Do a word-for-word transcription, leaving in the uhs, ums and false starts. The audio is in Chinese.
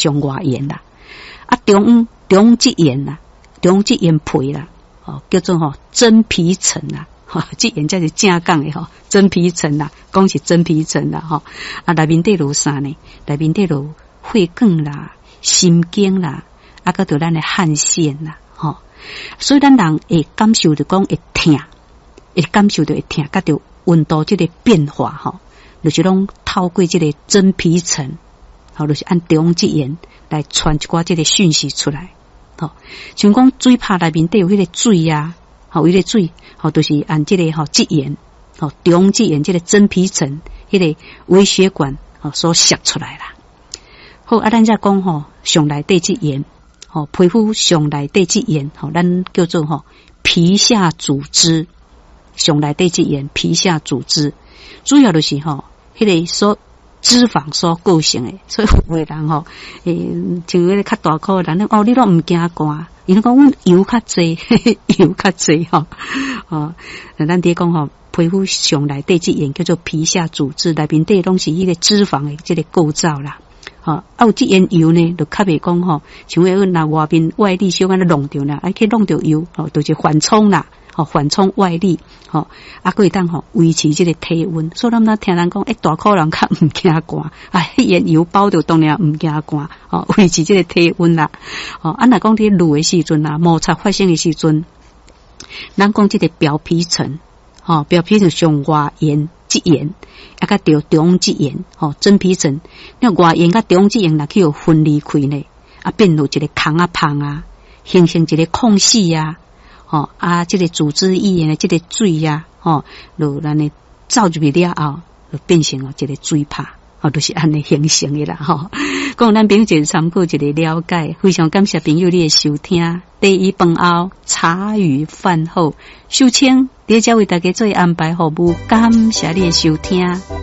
上外缘啦，啊中中极缘啦，中极缘皮啦，哦叫做吼、哦、真皮层啦，哈、哦，这缘才是正讲的吼，真皮层啦，讲是真皮层啦，吼、哦，啊内面底有啥呢？内面底有血管啦、心经啦，啊个着咱的汗腺啦，吼、哦，所以咱人会感受着讲会痛，会感受着会痛，甲着温度这个变化吼。哦就是拢透过这个真皮层，好，就是按中极缘来传一寡这个讯息出来，好，像讲水泡内面底有迄个水啊，好，有迄个水，好，就是按这个吼极缘，好，中极缘这个真皮层，迄个微血管，好，所摄出来啦。好，啊，咱再讲吼，上内底极缘，吼，皮肤上内底极缘，吼，咱叫做吼皮下组织，上内底极缘，皮下组织，主要就是吼。迄个所脂肪所构成的，所以有的人吼，诶，像迄个较大颗的人，哦，你都唔惊寒，因为讲阮油较济，油较济吼，哦，咱伫讲吼，皮肤上内底这缘叫做皮下组织，内面底拢是迄个脂肪的这个构造啦，吼、哦，啊有这缘油呢，就较袂讲吼，像迄那外面外力小可能弄着啦，啊去弄着油，吼、哦，就是缓冲啦。吼、哦，缓冲外力，吼、哦，啊，可以当吼维持这个体温。所以咱们听人讲，诶、欸，大颗人较唔惊寒，啊，盐油包着当然唔惊寒，吼，维持这个体温啦。哦，啊，若讲伫热的时阵啊，摩擦发生的时阵，咱讲这个表皮层，吼、哦，表皮层上外缘、极缘，啊，甲着中极缘，吼、哦，真皮层，那外缘甲中极缘若去有分离开呢，啊，变做一个空啊胖啊，形成一个空隙啊。哦啊，这个组织液呢，这个水呀、啊，哦，就咱呢走入去了后，就变成哦一个水泡，哦，就是安尼形成的啦，吼、哦。讲咱朋友一个参考，一个了解，非常感谢朋友你的收听。第一饭后茶余饭后，秀清在这为大家做安排服务，感谢你的收听。